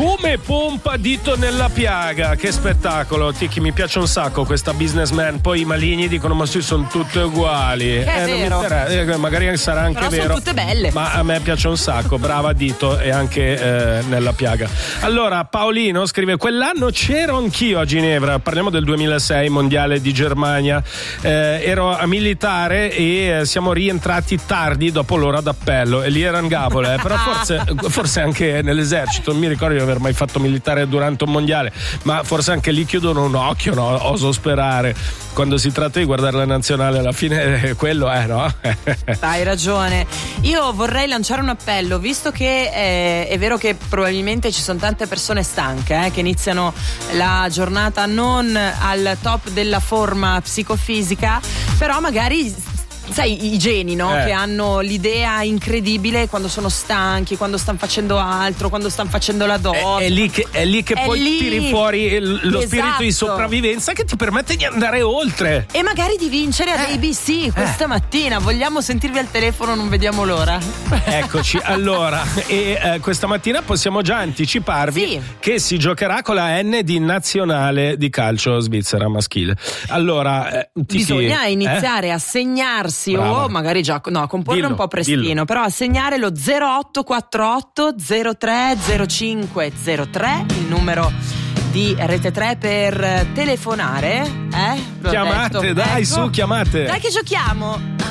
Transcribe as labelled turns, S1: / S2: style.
S1: Come pompa dito nella piaga, che spettacolo. Ticchi, mi piace un sacco questa businessman. Poi i maligni dicono ma sì, sono tutte uguali.
S2: È vero.
S1: Magari sarà anche
S2: però
S1: vero.
S2: Sono tutte belle.
S1: Ma a me piace un sacco, brava dito, e anche nella piaga. Allora Paolino scrive: quell'anno c'ero anch'io a Ginevra, parliamo del 2006, mondiale di Germania. Ero a militare e siamo rientrati tardi dopo l'ora d'appello e lì erano gabole, però forse anche nell'esercito, non mi ricordo di aver mai fatto militare durante un mondiale, ma forse anche lì chiudono un occhio, no? Oso sperare, quando si tratta di guardare la nazionale alla fine quello è, no?
S2: Hai ragione. Io vorrei lanciare un appello, visto che è vero che probabilmente ci sono tante persone stanche che iniziano la giornata non al top della forma psicofisica, però magari sai, i geni, no? Che hanno l'idea incredibile quando sono stanchi, quando stanno facendo altro, quando stanno facendo la doccia.
S1: È lì che poi tiri fuori lo spirito di sopravvivenza che ti permette di andare oltre.
S2: E magari di vincere ad ABC questa mattina. Vogliamo sentirvi al telefono, non vediamo l'ora.
S1: Eccoci, allora, questa mattina possiamo già anticiparvi che si giocherà con la N di nazionale di calcio svizzera maschile. Allora,
S2: bisogna iniziare a segnarsi.
S1: Brava.
S2: O magari già comporre un po' prestino, però a segnare lo 0848 03 05 03, il numero di Rete 3 per telefonare.
S1: Chiamate,
S2: detto.
S1: dai,
S2: ecco.
S1: su, chiamate.
S2: Dai che giochiamo.